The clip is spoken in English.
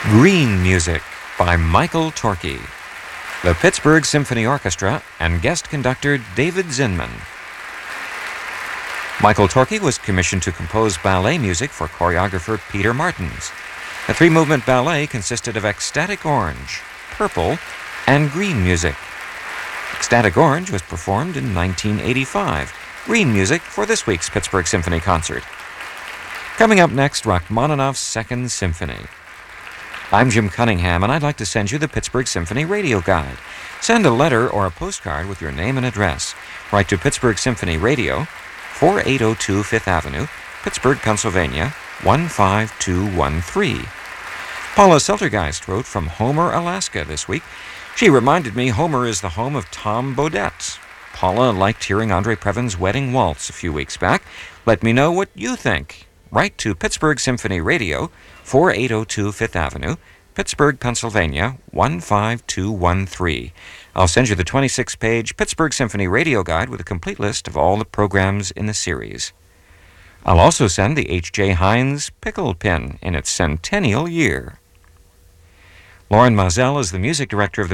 Green Music by Michael Torke. The Pittsburgh Symphony Orchestra and guest conductor David Zinman. Michael Torke was commissioned to compose ballet music for choreographer Peter Martins. The three-movement ballet consisted of Ecstatic Orange, Purple, and Green Music. Ecstatic Orange was performed in 1985. Green Music for this week's Pittsburgh Symphony concert. Coming up next, Rachmaninoff's Second Symphony. I'm Jim Cunningham, and I'd like to send you the Pittsburgh Symphony Radio Guide. Send a letter or a postcard with your name and address. Write to Pittsburgh Symphony Radio, 4802 Fifth Avenue, Pittsburgh, Pennsylvania, 15213. Paula Seltergeist wrote from Homer, Alaska this week. She reminded me Homer is the home of Tom Bodett. Paula liked hearing Andre Previn's Wedding Waltz a few weeks back. Let me know what you think. Write to Pittsburgh Symphony Radio, 4802 Fifth Avenue, Pittsburgh, Pennsylvania, 15213. I'll send you the 26-page Pittsburgh Symphony Radio Guide with a complete list of all the programs in the series. I'll also send the H.J. Heinz Pickle Pin in its centennial year. Lauren Mazel is the music director of the